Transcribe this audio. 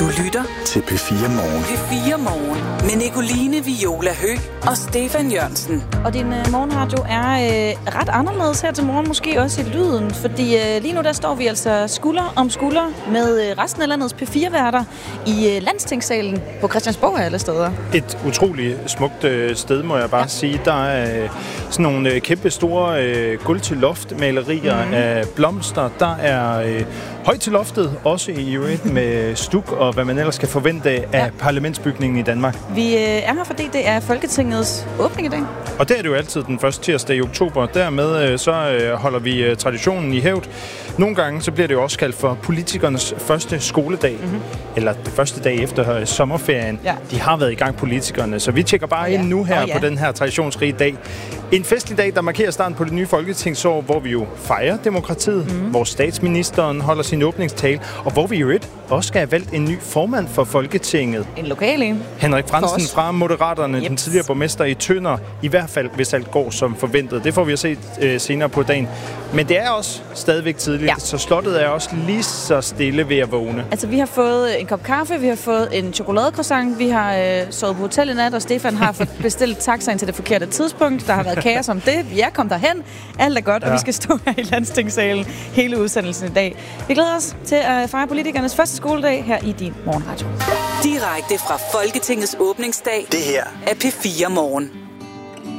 Du lytter til P4 Morgen. P4 Morgen med Nicoline Viola Høgh og Stefan Jørgensen. Og din morgenradio er ret anderledes her til morgen, måske også i lyden, fordi lige nu der står vi altså skulder om skulder med resten af landets P4-værter i Landstingssalen på Christiansborg alle steder. Et utroligt smukt sted, må jeg bare sige. Der er sådan nogle kæmpe store gulv til loft malerier af blomster. Der er højt til loftet, også i øvrigt med stuk og hvad man ellers kan forvente af parlamentsbygningen i Danmark. Vi er her, fordi det er Folketingets åbning i dag. Og det er det jo altid den første tirsdag i oktober. Dermed så holder vi traditionen i hævd. Nogle gange så bliver det jo også kaldt for politikernes første skoledag. Eller det første dag efter sommerferien. Ja. De har været i gang, politikerne. Så vi tjekker bare ind nu her på den her traditionsrige dag. En festlig dag, der markerer starten på det nye folketingsår, hvor vi jo fejrer demokratiet, hvor statsministeren holder sin åbningstale, og hvor vi jo også skal have valgt en ny formand for Folketinget. En lokal en. Henrik Frandsen fra Moderaterne, den tidligere borgmester i Tønder, i hvert fald hvis alt går som forventet. Det får vi at se senere på dagen. Men det er også stadigvæk tidligt, så slottet er også lige så stille ved at vågne. Altså, vi har fået en kop kaffe, vi har fået en chokoladecroissant, vi har sovet på hotel i nat, og Stefan har fået bestilt taxaen til det forkerte tidspunkt. Der har været kaos om det. Jeg kom derhen. Alt er godt, og vi skal stå her i Landstingssalen hele udsendelsen i dag. Vi glæder os til at fejre politikernes første skoledag her i din morgenradio. Direkte fra Folketingets åbningsdag. Det her er P4 Morgen.